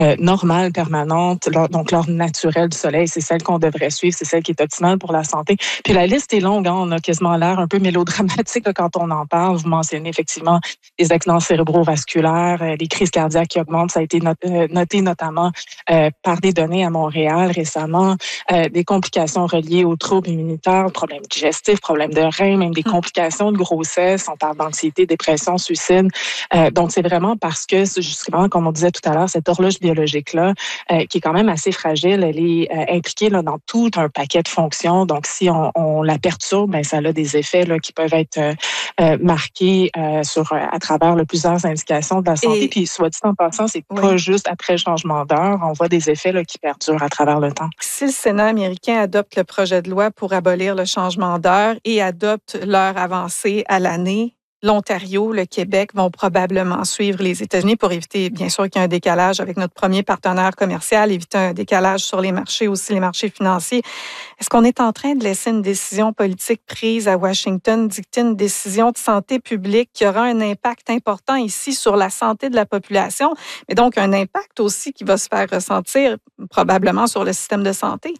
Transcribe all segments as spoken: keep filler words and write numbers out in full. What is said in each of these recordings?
euh, normale, permanente, leur, donc l'heure naturelle du soleil, c'est celle qu'on devrait suivre, c'est celle qui est optimale pour la santé. Puis la liste est longue, hein, on a quasiment l'air un peu mélodramatique là, quand on en parle. Vous mentionnez effectivement les accidents cérébrovasculaires, euh, les crises cardiaques qui augmentent, ça a été not- euh, noté notamment euh, par des données à Montréal récemment, euh, des complications reliées aux troubles immunitaires, problèmes digestifs, problèmes de reins, même des complications de grossesse, on parle d'anxiété, dépression, suicide. Euh, donc c'est vraiment parce que, justement, comme on disait tout à l'heure, cette horloge biologique-là, euh, qui est quand même assez fragile, elle est euh, impliquée là, dans tout un paquet de fonctions. Donc si on, on la perturbe, ben, ça a des effets là, qui peuvent être euh, euh, marqués euh, sur, à travers le plusieurs indications de la santé. Et... Puis soit dit en passant, c'est oui. pas juste après le changement d'heure, on voit des effets là, qui perdurent à travers le temps. Si le Sénat américain adopte le projet de loi pour abolir le changement d'heure et adopte l'heure avancée à l'année, l'Ontario, le Québec vont probablement suivre les États-Unis pour éviter, bien sûr, qu'il y ait un décalage avec notre premier partenaire commercial, éviter un décalage sur les marchés, aussi les marchés financiers. Est-ce qu'on est en train de laisser une décision politique prise à Washington dicter une décision de santé publique qui aura un impact important ici sur la santé de la population, mais donc un impact aussi qui va se faire ressentir probablement sur le système de santé?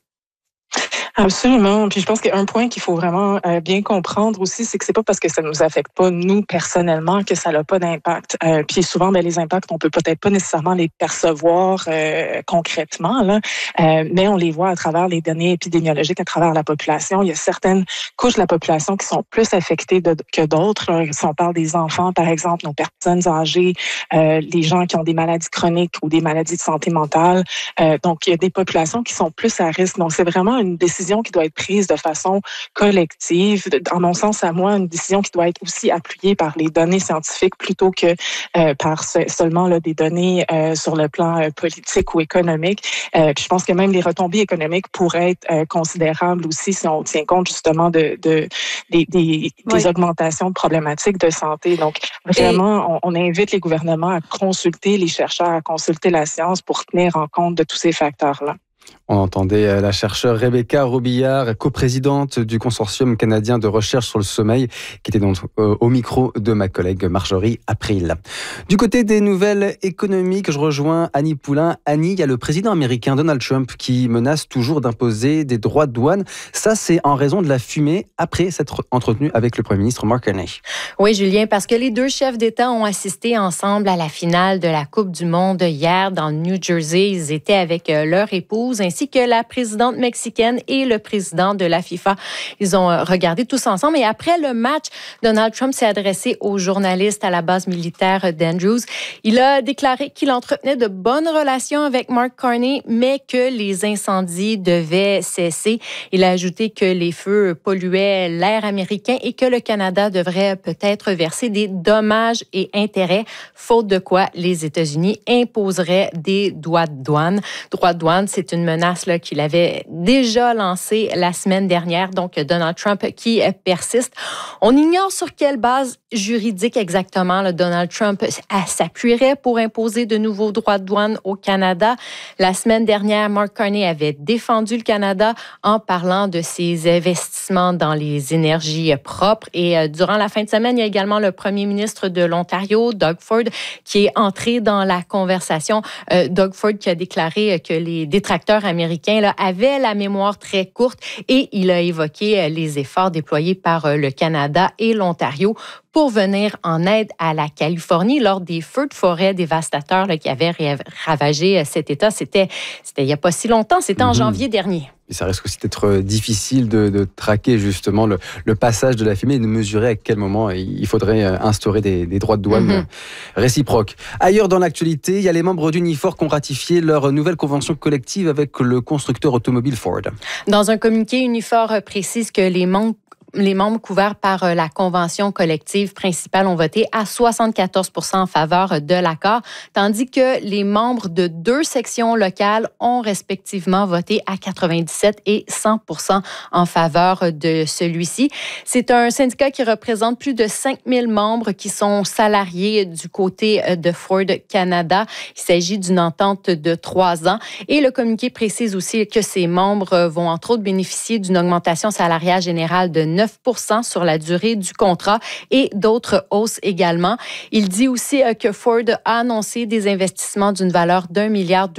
Absolument. Puis je pense qu'un point qu'il faut vraiment euh, bien comprendre aussi, c'est que c'est pas parce que ça nous affecte pas nous personnellement que ça n'a pas d'impact. Euh, puis souvent, ben, les impacts, on peut peut-être pas nécessairement les percevoir euh, concrètement, là, euh, mais on les voit à travers les données épidémiologiques, à travers la population. Il y a certaines couches de la population qui sont plus affectées de, que d'autres. Là. Si on parle des enfants, par exemple, nos personnes âgées, euh, les gens qui ont des maladies chroniques ou des maladies de santé mentale. Euh, donc, il y a des populations qui sont plus à risque. Donc, c'est vraiment une décision qui doit être prise de façon collective. En mon sens, à moi, une décision qui doit être aussi appuyée par les données scientifiques plutôt que euh, par ce, seulement là, des données euh, sur le plan euh, politique ou économique. Euh, puis je pense que même les retombées économiques pourraient être euh, considérables aussi si on tient compte justement de, de des, des, des oui. augmentations de problématiques de santé. Donc, vraiment, Et... on, on invite les gouvernements à consulter les chercheurs, à consulter la science pour tenir en compte de tous ces facteurs-là. On entendait la chercheure Rebecca Robillard, coprésidente du Consortium canadien de recherche sur le sommeil, qui était donc au micro de ma collègue Marjorie April. Du côté des nouvelles économiques, je rejoins Annie Poulain. Annie, il y a le président américain Donald Trump qui menace toujours d'imposer des droits de douane. Ça, c'est en raison de la fumée après s'être entretenu avec le Premier ministre Mark Carney. Oui, Julien, parce que les deux chefs d'État ont assisté ensemble à la finale de la Coupe du monde hier dans le New Jersey. Ils étaient avec leur épouse ainsi que la présidente mexicaine et le président de la FIFA. Ils ont regardé tous ensemble et après le match, Donald Trump s'est adressé aux journalistes à la base militaire d'Andrews. Il a déclaré qu'il entretenait de bonnes relations avec Mark Carney, mais que les incendies devaient cesser. Il a ajouté que les feux polluaient l'air américain et que le Canada devrait peut-être verser des dommages et intérêts, faute de quoi les États-Unis imposeraient des droits de douane. Droits de douane, c'est une menace là, qu'il avait déjà lancée la semaine dernière, donc Donald Trump qui persiste. On ignore sur quelle base juridique exactement là, Donald Trump s'appuierait pour imposer de nouveaux droits de douane au Canada. La semaine dernière, Mark Carney avait défendu le Canada en parlant de ses investissements dans les énergies propres. Et euh, durant la fin de semaine, il y a également le premier ministre de l'Ontario, Doug Ford, qui est entré dans la conversation. Euh, Doug Ford qui a déclaré que les détracteurs américains là, avaient la mémoire très courte et il a évoqué les efforts déployés par le Canada et l'Ontario pour venir en aide à la Californie lors des feux de forêt dévastateurs là, qui avaient ravagé cet État. C'était, c'était il n'y a pas si longtemps, c'était en mmh. janvier dernier. Et ça risque aussi d'être difficile de, de traquer justement le, le passage de la fumée et de mesurer à quel moment il faudrait instaurer des, des droits de douane mmh. réciproques. Ailleurs dans l'actualité, il y a les membres d'Unifor qui ont ratifié leur nouvelle convention collective avec le constructeur automobile Ford. Dans un communiqué, Unifor précise que les membres Les membres couverts par la convention collective principale ont voté à soixante-quatorze pour cent en faveur de l'accord, tandis que les membres de deux sections locales ont respectivement voté à quatre-vingt-dix-sept et cent pour cent en faveur de celui-ci. C'est un syndicat qui représente plus de cinq mille membres qui sont salariés du côté de Ford Canada. Il s'agit d'une entente de trois ans et le communiqué précise aussi que ces membres vont entre autres bénéficier d'une augmentation salariale générale de neuf pour cent sur la durée du contrat et d'autres hausses également. Il dit aussi que Ford a annoncé des investissements d'une valeur d'un milliard